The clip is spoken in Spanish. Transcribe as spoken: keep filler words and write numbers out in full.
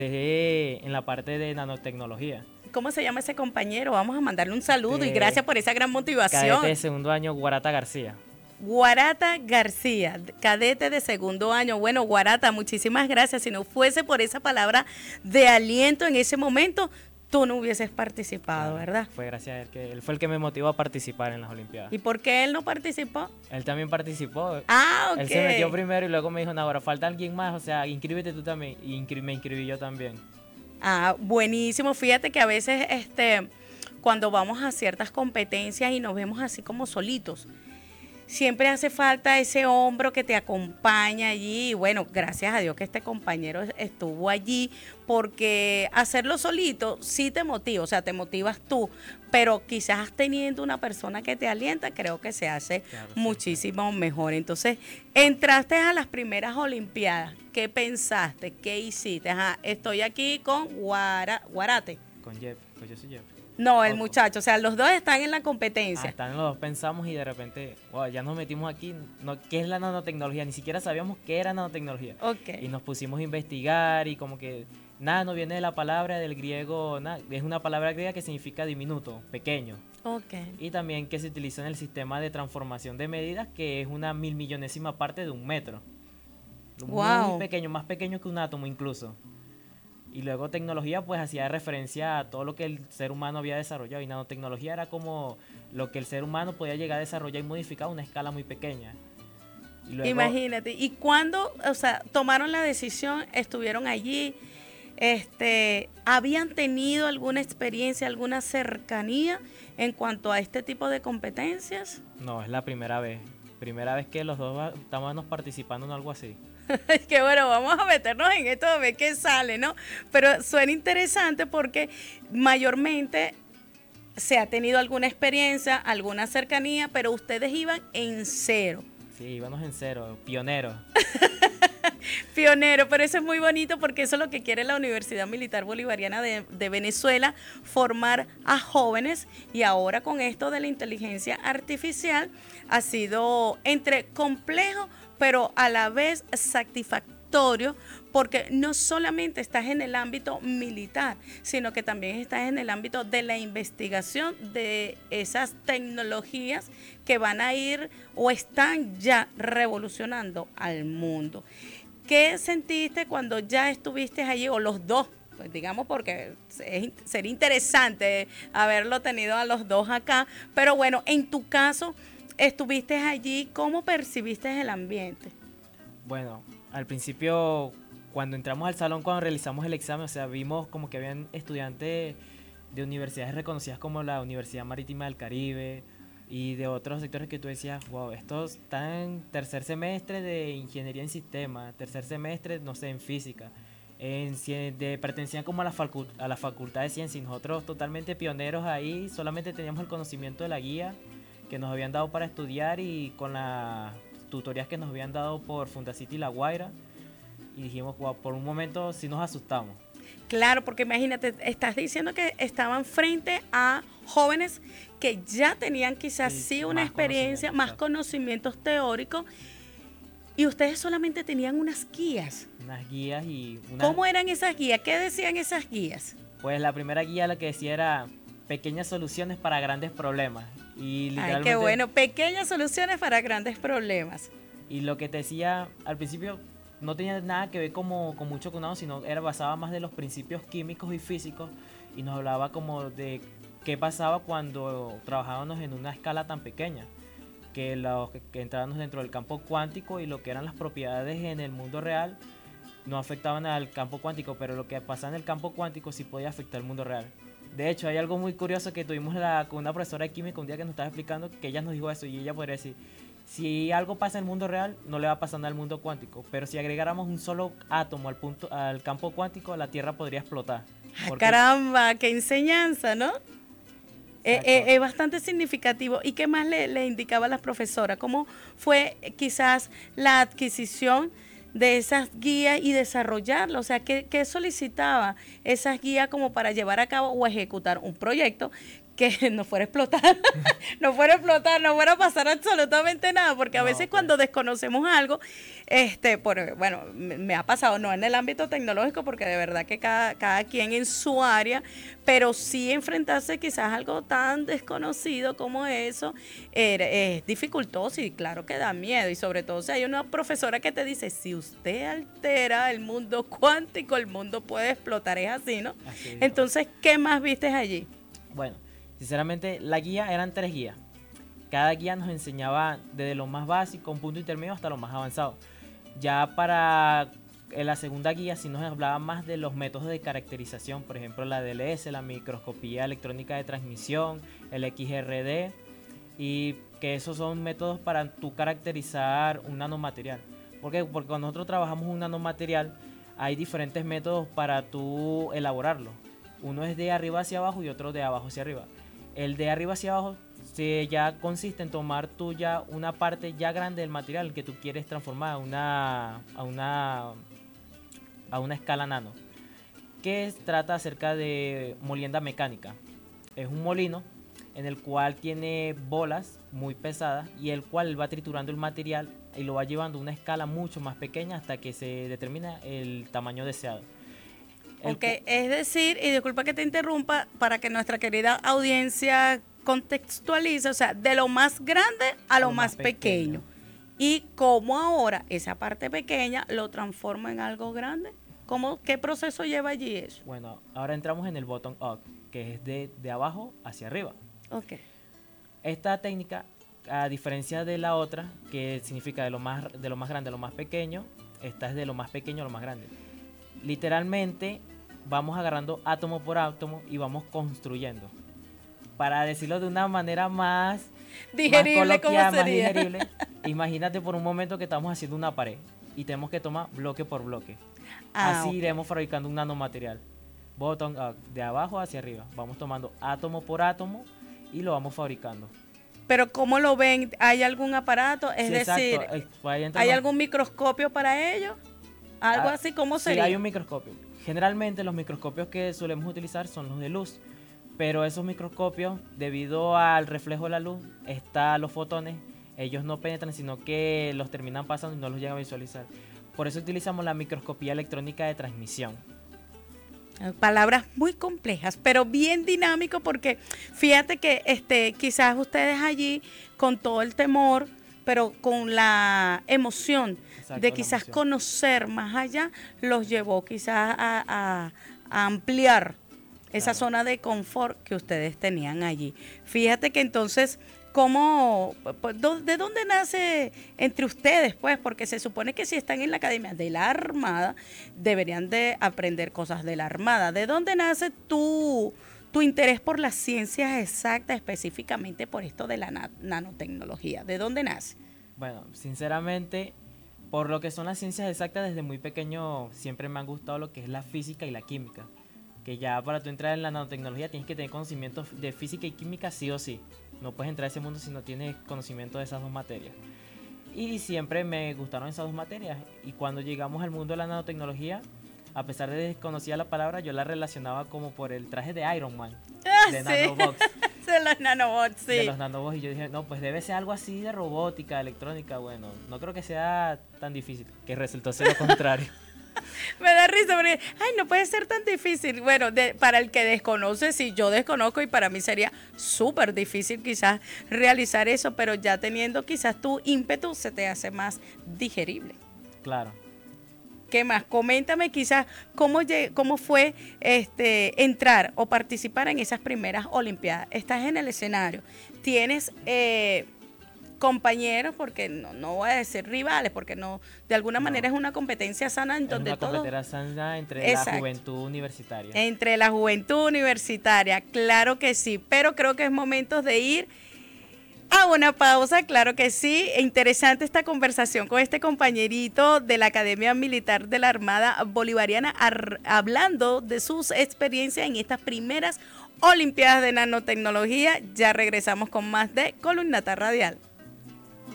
dejé en la parte de nanotecnología. ¿Cómo se llama ese compañero? Vamos a mandarle un saludo y De gracias por esa gran motivación. cadete de segundo año, Guarata García. Guarata García, cadete de segundo año. Bueno, Guarata, muchísimas gracias. Si no fuese por esa palabra de aliento en ese momento, tú no hubieses participado, Claro, ¿verdad? fue gracias a él que él fue el que me motivó a participar en las Olimpiadas. ¿Y por qué él no participó? Él también participó. Ah, Él se metió ok. primero y luego me dijo, no, ahora falta alguien más, o sea, inscríbete tú también. Y inscri- me inscribí yo también. Ah, buenísimo. Fíjate que a veces, este, cuando vamos a ciertas competencias y nos vemos así como solitos, siempre hace falta ese hombro que te acompaña allí. Y bueno, gracias a Dios que este compañero estuvo allí, porque hacerlo solito sí te motiva, o sea, te motivas tú, pero quizás teniendo una persona que te alienta, creo que se hace Claro, sí. muchísimo mejor. Entonces, entraste a las primeras Olimpiadas. ¿Qué pensaste? ¿Qué hiciste? Ajá, estoy aquí con Guara, Guarate. Con Jeff, pues yo soy Jeff. No, el Ojo. muchacho, o sea, los dos están en la Ah, competencia. están los dos, pensamos y de repente, wow, ya nos metimos aquí, no, ¿qué es la nanotecnología? Ni siquiera sabíamos qué era nanotecnología. Ok. Y nos pusimos a investigar y como que nano viene de la palabra del griego, na- es una palabra griega que significa diminuto, pequeño. Ok. Y también que se utiliza en el sistema de transformación de medidas, que es una mil millonésima parte de un metro. Wow. Muy pequeño, más pequeño que un átomo incluso. Y luego tecnología pues hacía referencia a todo lo que el ser humano había desarrollado. Y nanotecnología era como lo que el ser humano podía llegar a desarrollar y modificar a una escala muy pequeña. Y luego, Imagínate. ¿Y cuándo, o sea, tomaron la decisión, estuvieron allí, este, habían tenido alguna experiencia, alguna cercanía en cuanto a este tipo de competencias? no, es la primera vez. Primera vez que los dos va- estábamos participando en algo así. Es que bueno, vamos a meternos en esto a ver qué sale, ¿no? Pero suena interesante porque mayormente se ha tenido alguna experiencia, alguna cercanía, pero ustedes iban en cero. Sí, íbamos en cero, pioneros. Pionero, pero eso es muy bonito porque eso es lo que quiere la Universidad Militar Bolivariana de, de Venezuela, formar a jóvenes, y ahora con esto de la inteligencia artificial ha sido entre complejo, pero a la vez satisfactorio, porque no solamente estás en el ámbito militar, sino que también estás en el ámbito de la investigación de esas tecnologías que van a ir o están ya revolucionando al mundo. ¿Qué sentiste cuando ya estuviste allí, o los dos? Pues digamos, porque es, sería interesante haberlo tenido a los dos acá, pero bueno, en tu caso, estuviste allí, ¿cómo percibiste el ambiente? Bueno, al principio, cuando entramos al salón, cuando realizamos el examen, o sea, vimos como que habían estudiantes de universidades reconocidas como la Universidad Marítima del Caribe y de otros sectores que tú decías, wow, estos están en tercer semestre de ingeniería en sistemas, tercer semestre, no sé, en física, en, cien- de, pertenecían como a la, facu- a la facultad de ciencias, y nosotros totalmente pioneros ahí, solamente teníamos el conocimiento de la guía que nos habían dado para estudiar y con las tutorías que nos habían dado por Fundacity y La Guaira, y dijimos, wow, por un momento sí nos asustamos. Claro, porque imagínate, estás diciendo que estaban frente a jóvenes que ya tenían quizás Sí, sí una más experiencia, conocimiento, más exacto. conocimientos teóricos, y ustedes solamente tenían unas guías. Unas guías y una, ¿Cómo eran esas guías? ¿Qué decían esas guías? pues la primera guía lo que decía era pequeñas soluciones para grandes problemas. Y Ay, literalmente, qué bueno, pequeñas soluciones para grandes problemas. y lo que te decía al principio no tenía nada que ver como, con mucho con nada, sino era basada más de los principios químicos y físicos, y nos hablaba como de qué pasaba cuando trabajábamos en una escala tan pequeña, que los que, que entrábamos dentro del campo cuántico y lo que eran las propiedades en el mundo real no afectaban al campo cuántico, pero lo que pasaba en el campo cuántico sí podía afectar el mundo real. De hecho, hay algo muy curioso que tuvimos la, con una profesora de química un día que nos estaba explicando, que ella nos dijo eso, y ella podría decir, si algo pasa en el mundo real, no le va a pasar nada al mundo cuántico, pero si agregáramos un solo átomo al, punto, al campo cuántico, la Tierra podría explotar. Ah, Porque- caramba, qué enseñanza, ¿no? Eh, Exacto. eh, es bastante significativo. ¿Y qué más le, le indicaba la profesora? ¿Cómo fue eh, quizás la adquisición de esas guías y desarrollarlo? O sea, ¿qué, qué solicitaba esas guías como para llevar a cabo o ejecutar un proyecto que no fuera a explotar, no fuera a explotar, no fuera a pasar absolutamente nada, porque a No, veces pues. cuando desconocemos algo, este, por, bueno, me, me ha pasado, no en el ámbito tecnológico, porque de verdad que cada, cada quien en su área, pero sí enfrentarse quizás a algo tan desconocido como eso, era- es dificultoso y claro que da miedo, y sobre todo si hay una profesora que te dice, si usted altera el mundo cuántico, el mundo puede explotar, es así, ¿no? Así es. Entonces, ¿qué más viste allí? Bueno, sinceramente, la guía eran tres guías. Cada guía nos enseñaba desde lo más básico, un punto intermedio, hasta lo más avanzado. Ya para en la segunda guía sí nos hablaba más de los métodos de caracterización, por ejemplo la D L S, la microscopía electrónica de transmisión, el X R D, y que esos son métodos para tú caracterizar un nanomaterial. ¿Por qué? Porque cuando nosotros trabajamos un nanomaterial hay diferentes métodos para tú elaborarlo. Uno es de arriba hacia abajo y otro de abajo hacia arriba. El de arriba hacia abajo se ya consiste en tomar tú ya una parte ya grande del material que tú quieres transformar a una, a una, a una escala nano, que es- trata acerca de molienda mecánica. Es un molino en el cual tiene bolas muy pesadas y el cual va triturando el material y lo va llevando a una escala mucho más pequeña hasta que se determina el tamaño deseado. El Ok, cu- es decir, y disculpa que te interrumpa, para que nuestra querida audiencia contextualice, o sea, de lo más grande a lo, más, pequeño. Y cómo ahora esa parte pequeña lo transforma en algo grande. ¿Cómo, qué proceso lleva allí eso? Bueno, ahora entramos en el bottom up, que es de, de abajo hacia arriba. Ok. Esta técnica, a diferencia de la otra, que significa de lo más, de lo más grande a lo más pequeño, esta es de lo más pequeño a lo más grande. Literalmente vamos agarrando átomo por átomo y vamos construyendo. Para decirlo de una manera más, Digerible, más ¿cómo coloquial, más sería? digerible, imagínate por un momento que estamos haciendo una pared y tenemos que tomar bloque por bloque. Ah, Así ok. iremos fabricando un nanomaterial. Bottom up, de abajo hacia arriba. Vamos tomando átomo por átomo y lo vamos fabricando. Pero ¿cómo lo ven? ¿Hay algún aparato? Es Sí, decir, exacto. Eh, pues ahí entra ¿hay más- algún microscopio para ello? ¿Algo Ah, así? ¿Cómo sí, sería? hay un microscopio. Generalmente los microscopios que solemos utilizar son los de luz. Pero esos microscopios, debido al reflejo de la luz, está los fotones, ellos no penetran, sino que los terminan pasando y no los llegan a visualizar. Por eso utilizamos la microscopía electrónica de transmisión. Palabras muy complejas, pero bien dinámico porque fíjate que este quizás ustedes allí con todo el temor, pero con la emoción Exacto, de la quizás emoción. conocer más allá, los llevó quizás a, a- a ampliar esa Claro. zona de confort que ustedes tenían allí. Fíjate que entonces, ¿cómo, pues, dó- de dónde nace entre ustedes? Pues, porque se supone que si están en la Academia de la Armada, deberían de aprender cosas de la Armada. ¿De dónde nace tu, tu interés por las ciencias exactas, específicamente por esto de la na- nanotecnología? ¿De dónde nace? Bueno, sinceramente, por lo que son las ciencias exactas, desde muy pequeño siempre me han gustado lo que es la física y la química. Que ya para tú entrar en la nanotecnología tienes que tener conocimientos de física y química sí o sí. No puedes entrar a ese mundo si no tienes conocimiento de esas dos materias. Y siempre me gustaron esas dos materias. Y cuando llegamos al mundo de la nanotecnología, a pesar de desconocía la palabra, yo la relacionaba como por el traje de Iron Man, Ah, de sí. nanobots. De los nanobots, De sí. los nanobots, y yo dije, no, pues debe ser algo así de robótica, electrónica. Bueno, no creo que sea tan difícil, que resultó ser lo contrario. Me da risa porque, ay, no puede ser tan difícil. Bueno, de- para el que desconoce, sí, yo desconozco y para mí sería súper difícil quizás realizar eso, pero ya teniendo quizás tu ímpetu se te hace más digerible. Claro. ¿Qué más? Coméntame quizás cómo, lle- cómo fue este entrar o participar en esas primeras Olimpiadas. Estás en el escenario, tienes eh, compañeros, porque no, no voy a decir rivales, porque no, de alguna No. manera es una competencia sana en Es donde una todos competencia sana entre Exacto. la juventud universitaria. entre la juventud universitaria, claro que sí, pero creo que es momento de ir a una pausa, claro que sí. Interesante esta conversación con este compañerito de la Academia Militar de la Armada Bolivariana, ar- hablando de sus experiencias en estas primeras Olimpiadas de Nanotecnología. Ya regresamos con más de Columnata Radial.